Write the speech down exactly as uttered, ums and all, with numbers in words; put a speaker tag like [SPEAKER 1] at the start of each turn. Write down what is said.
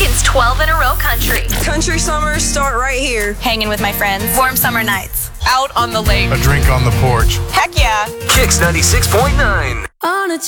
[SPEAKER 1] Beacons twelve in a row country.
[SPEAKER 2] Country summers start right here.
[SPEAKER 3] Hanging with my friends.
[SPEAKER 1] Warm summer nights.
[SPEAKER 3] Out on the lake.
[SPEAKER 4] A drink on the porch.
[SPEAKER 3] Heck yeah.
[SPEAKER 5] Kicks ninety-six point nine.
[SPEAKER 2] On a